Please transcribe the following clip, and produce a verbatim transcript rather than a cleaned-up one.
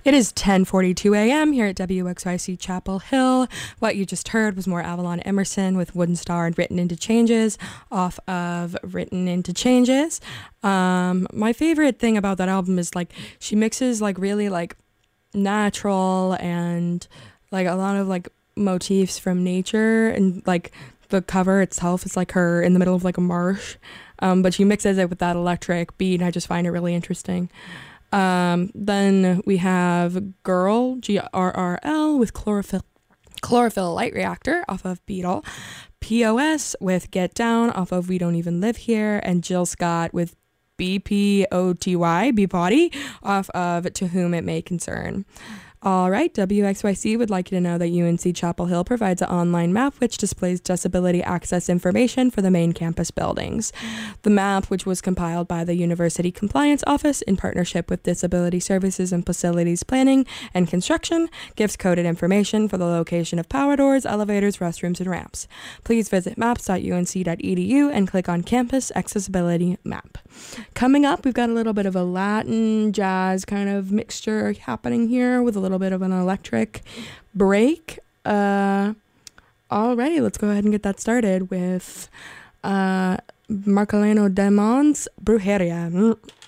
It is ten forty-two a.m. here at W X Y C Chapel Hill. What you just heard was more Avalon Emerson with Wooden Star and Written Into Changes off of Written Into Changes. Um, my favorite thing about that album is like she mixes like really like natural and like a lot of like motifs from nature, and like the cover itself is like her in the middle of like a marsh, um, but she mixes it with that electric beat, and I just find it really interesting. Um, then we have Girl, G R R L, with Chlorophyll, Chlorophyll Light Reactor off of Beetle. P O S with Get Down off of We Don't Even Live Here. And Jill Scott with B P O T Y, B-Body, off of To Whom It May Concern. All right, W X Y C would like you to know that U N C Chapel Hill provides an online map which displays disability access information for the main campus buildings. The map, which was compiled by the University Compliance Office in partnership with Disability Services and Facilities Planning and Construction, gives coded information for the location of power doors, elevators, restrooms, and ramps. Please visit maps dot U N C dot E D U and click on Campus Accessibility Map. Coming up, we've got a little bit of a Latin jazz kind of mixture happening here with a little bit of an electric break. Uh, alrighty, let's go ahead and get that started with uh, Marcelino Demon's Brujeria.